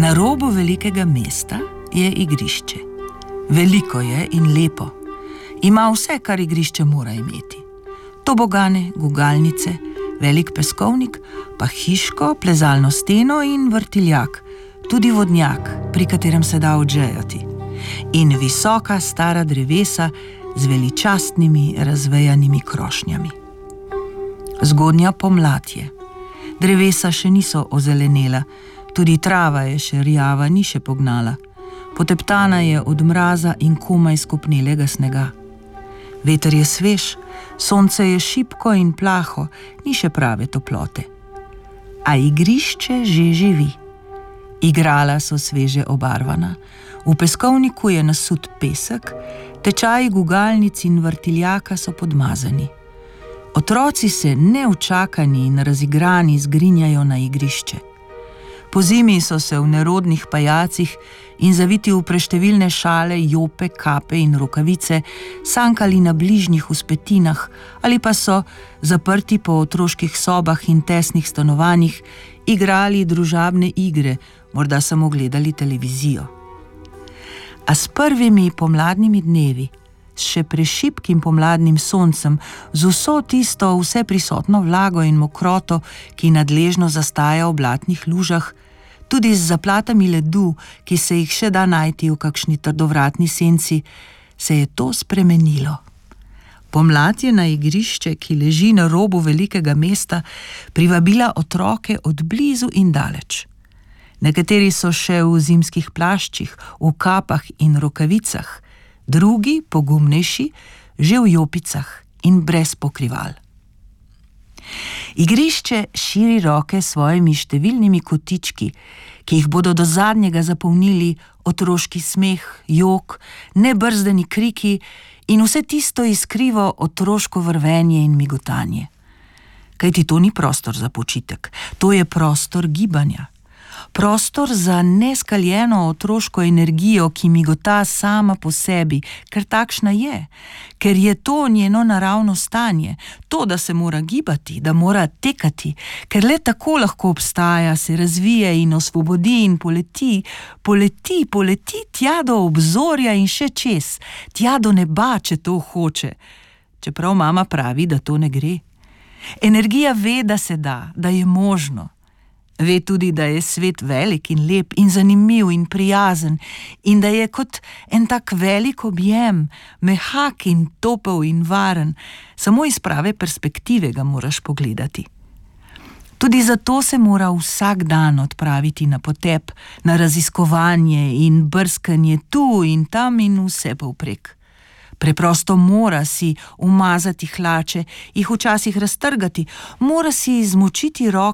Na robu velikega mesta je igrišče. Veliko je in lepo. Ima vse, kar igrišče mora imeti. Tobogane, gugalnice, velik peskovnik, pa hiško, plezalno steno in vrtiljak, tudi vodnjak, pri katerem se da odžejati. In visoka stara drevesa z veličastnimi razvejanimi krošnjami. Zgodnja pomlad je. Drevesa še niso ozelenela, tudi trava je še rjava, ni še pognala. Poteptana je od mraza in komaj skopnelega snega. Veter je svež, sonce je šibko in plaho, ni še prave toplote. A igrišče že živi. Igrala so sveže obarvana, v peskovniku je nasut pesek, tečaji gugalnic in vrtiljaka so podmazani. Otroci se neučakani in razigrani zgrinjajo na igrišče. Pozimi so se v nerodnih pajacih in zaviti v preštevilne šale, jope, kape in rokavice sankali na bližnjih vzpetinah ali pa so, zaprti po otroških sobah in tesnih stanovanjih, igrali družabne igre, morda samo gledali televizijo. A s prvimi pomladnimi dnevi, s še prešibkim pomladnim soncem, z vso tisto vseprisotno vlago in mokroto, ki nadležno zastaja v blatnih lužah, tudi z zaplatami ledu, ki se jih še da najti v kakšni trdovratni senci, se je to spremenilo. Pomlad je na igrišče, ki leži na robu velikega mesta, privabila otroke od blizu in daleč. Nekateri so še v zimskih plaščih, v kapah in rokavicah, drugi, pogumnejši, že v jopicah in brez pokrival. Igrišče širi roke s svojimi številnimi kotički, ki jih bodo do zadnjega zapolnili otroški smeh, jok, nebrzdani kriki in vse tisto iskrivo otroško vrvenje in migotanje. Kajti to ni prostor za počitek, to je prostor gibanja. Prostor za neskaljeno otroško energijo, ki migota sama po sebi, ker takšna je, ker je to njeno naravno stanje, to, da se mora gibati, da mora tekati, ker le tako lahko obstaja, se razvije in osvobodi in poleti tja do obzorja in še čez, tja do neba, če to hoče. Čeprav mama pravi, da to ne gre. Energija ve, da se da je možno. Ve tudi, da je svet velik in lep in zanimiv in prijazen in da je kot en tak velik objem, mehak in topel in varen, samo iz prave perspektive ga moraš pogledati. Tudi zato se mora vsak dan odpraviti na potep, na raziskovanje in brskanje tu in tam in vse povprek. Preprosto mora si umazati hlače, jih včasih raztrgati, mora si zmočiti roke